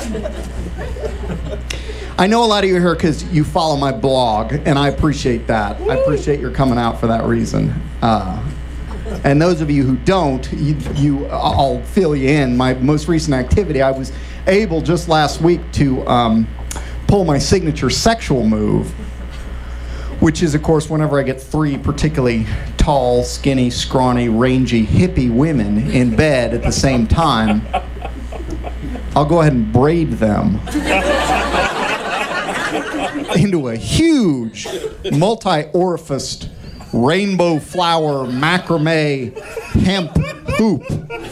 I know a lot of you are here because you follow my blog, and I appreciate that. I appreciate your coming out for that reason. And those of you who don't, I'll fill you in. My most recent activity, I was able just last week to pull my signature sexual move, which is, of course, whenever I get three particularly tall, skinny, scrawny, rangy, hippie women in bed at the same time, I'll go ahead and braid them into a huge, multi-orificed, rainbow flower macrame hemp hoop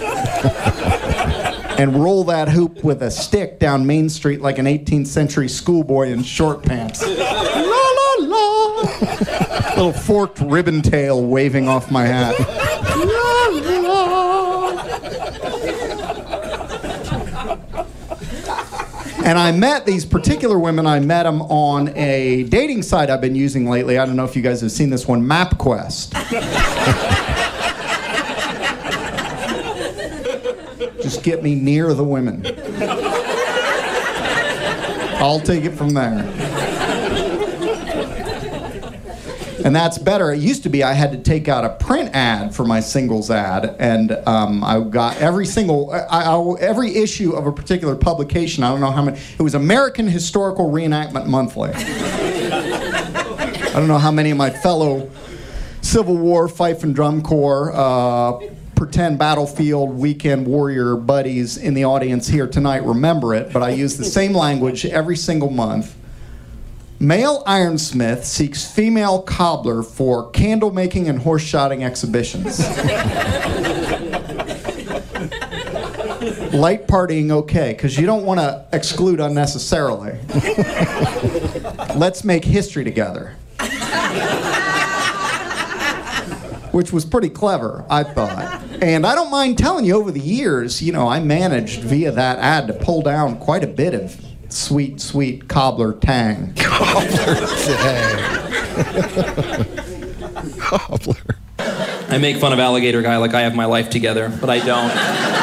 and roll that hoop with a stick down Main Street like an 18th century schoolboy in short pants. La la la! Little forked ribbon tail waving off my hat. La la! And I met these particular women, I met them on a dating site I've been using lately. I don't know if you guys have seen this one, MapQuest. Just get me near the women. I'll take it from there. And that's better. It used to be I had to take out a print ad for my singles ad, and I got every issue of a particular publication. I don't know how many. It was American Historical Reenactment Monthly. I don't know how many of my fellow Civil War Fife and Drum Corps pretend battlefield weekend warrior buddies in the audience here tonight remember it, but I use the same language every single month. Male ironsmith seeks female cobbler for candle making and horse shotting exhibitions. Light partying okay, because you don't want to exclude unnecessarily. Let's make history together. Which was pretty clever, I thought. And I don't mind telling you, over the years, I managed via that ad to pull down quite a bit of sweet, sweet cobbler tang. Cobbler tang. Cobbler. I make fun of Alligator Guy like I have my life together, but I don't.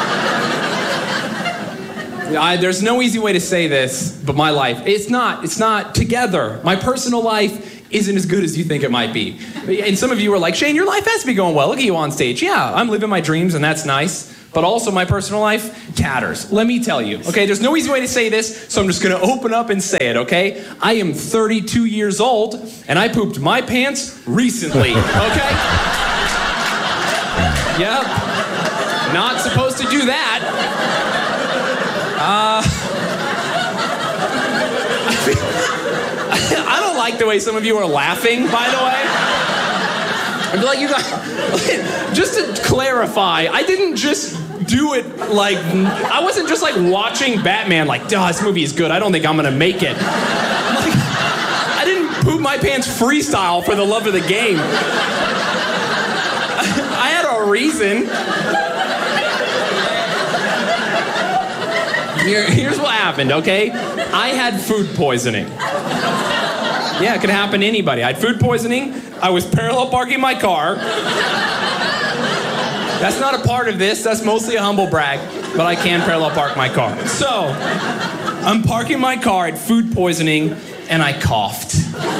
There's no easy way to say this, but my life, it's not together. My personal life isn't as good as you think it might be. And some of you are like, Shane, your life has to be going well. Look at you on stage. Yeah, I'm living my dreams, and that's nice. But also my personal life tatters. Let me tell you, okay? There's no easy way to say this, so I'm just gonna open up and say it, okay? I am 32 years old, and I pooped my pants recently, okay? Yep. Not supposed to do that. I don't like the way some of you are laughing, by the way. I'd be like, you guys, just to clarify, I didn't just do it like, I wasn't just like watching Batman like, this movie is good, I don't think I'm gonna make it. Like, I didn't poop my pants freestyle for the love of the game. I had a reason. Here's what happened, okay? I had food poisoning. Yeah, it could happen to anybody. I had food poisoning. I was parallel parking my car. That's not a part of this. That's mostly a humble brag, but I can parallel park my car. So, I'm parking my car at food poisoning, and I coughed.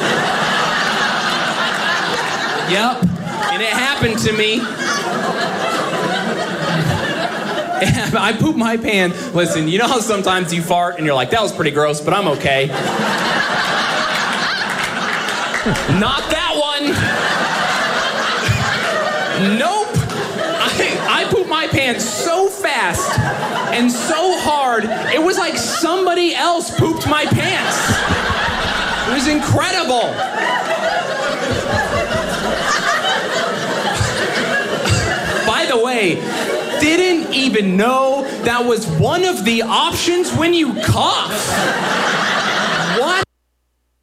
Yep, and it happened to me. I pooped my pants. Listen, you know how sometimes you fart and you're like, that was pretty gross, but I'm okay. Not that one. Nope. I pooped my pants so fast and so hard, it was like somebody else pooped my pants. It was incredible. By the way, didn't even know that was one of the options when you cough.